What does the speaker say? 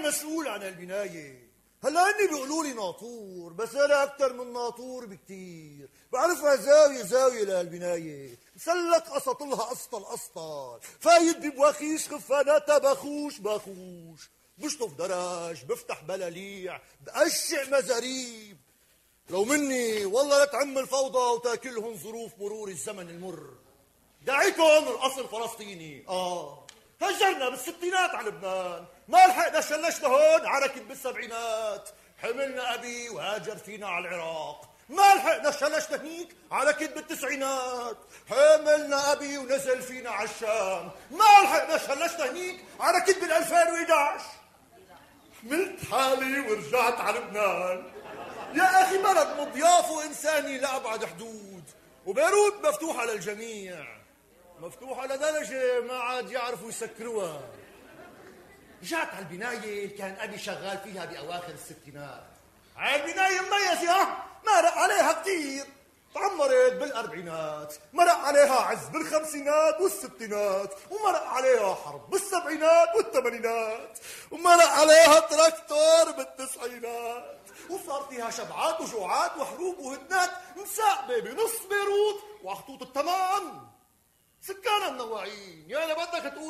المسؤول عن البناية. هلا هني بيقولوا لي ناطور، بس انا اكثر من ناطور بكتير. بعرفها زاويه زاويه لهالبنايه، مسلك اسطلها اسطل، فايد ببواخيش خفاناتها بخوش، بشطف درج، بفتح بلاليع، بقشع مزاريب. لو مني والله لا تعم الفوضى وتاكلهم ظروف مرور الزمن المر. دعيكم الاصل فلسطيني. هجرنا بالستينات على لبنان، ما لحقنا شلشنا هون عركت بالسبعينات. حملنا ابي وهاجر فينا على العراق، ما لحقنا شلشنا هنيك عركت بالتسعينات. حملنا ابي ونزل فينا على الشام، ما لحقنا شلشنا هنيك عركت بال2011. حملت حالي ورجعت على لبنان. يا اخي بلد مضياف وانساني لابعد حدود، وبيروت مفتوحه للجميع، مفتوحة لدرجة ما عاد يعرفوا يسكروها. رجعت على البناية اللي كان أبي شغال فيها بأواخر الستينات. البناية مميزة، مرق عليها كتير. تعمرت بالأربعينات، مرق عليها عز بالخمسينات والستينات، ومرق عليها حرب بالسبعينات والثمانينات، ومرق عليها تراكتور بالتسعينات، وصار فيها شبعات وجوعات وحروب وهدنات مساقبة بنص بيروت وخطوط التمام. سكانها منوعين، يعني بدك تقول